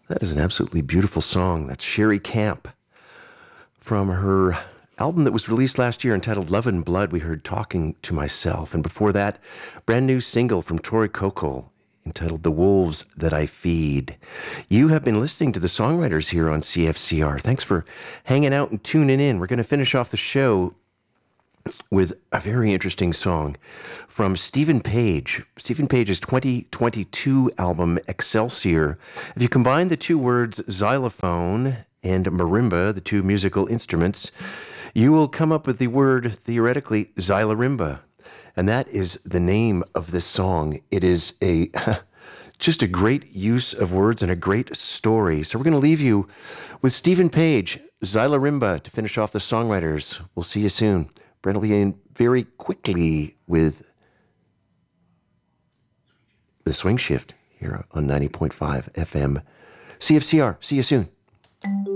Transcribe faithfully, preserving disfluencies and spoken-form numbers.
That is an absolutely beautiful song. That's Sherry Camp from her album that was released last year entitled Love and Blood. We heard Talking to Myself. And before that, brand new single from Tori Coco entitled The Wolves That I Feed. You have been listening to the songwriters here on C F C R. Thanks for hanging out and tuning in. We're going to finish off the show with a very interesting song from Stephen Page. Stephen Page's twenty twenty-two album, Excelsior. If you combine the two words xylophone and marimba, the two musical instruments, you will come up with the word, theoretically, xylorimba. And that is the name of this song. It is a just a great use of words and a great story. So we're going to leave you with Stephen Page, Xylorimba, to finish off the songwriters. We'll see you soon. Brent will be in very quickly with the Swing Shift here on ninety point five F M. C F C R. See you soon.